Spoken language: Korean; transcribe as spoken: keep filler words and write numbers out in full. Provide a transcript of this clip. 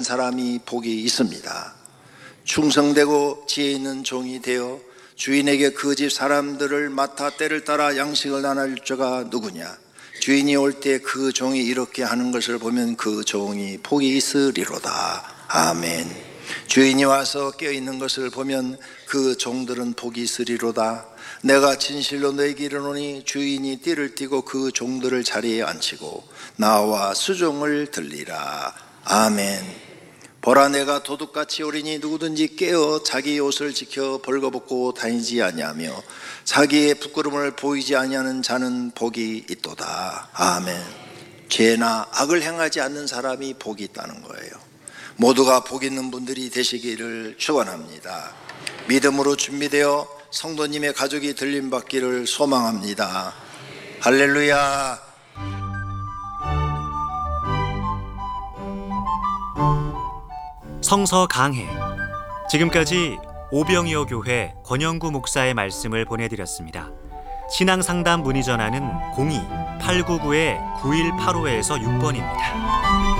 사람이 복이 있습니다. 충성되고 지혜 있는 종이 되어 주인에게 그 집 사람들을 맡아 때를 따라 양식을 나눌 자가 누구냐? 주인이 올 때 그 종이 이렇게 하는 것을 보면 그 종이 복이 있으리로다. 아멘. 주인이 와서 깨어있는 것을 보면 그 종들은 복이 있으리로다. 내가 진실로 너에게 이르노니 주인이 띠를 띠고 그 종들을 자리에 앉히고 나와 수종을 들리라. 아멘. 보라, 내가 도둑같이 오리니 누구든지 깨어 자기 옷을 지켜 벌거벗고 다니지 아니하며 자기의 부끄러움을 보이지 아니하는 자는 복이 있도다. 아멘. 죄나 악을 행하지 않는 사람이 복이 있다는 거예요. 모두가 복 있는 분들이 되시기를 축원합니다. 믿음으로 준비되어 성도님의 가족이 들림받기를 소망합니다. 할렐루야. 성서 강해. 지금까지 오병이어 교회 권영구 목사의 말씀을 보내드렸습니다. 신앙상담 문의 전화는 공이 팔구구 구일팔오에서 육 번입니다.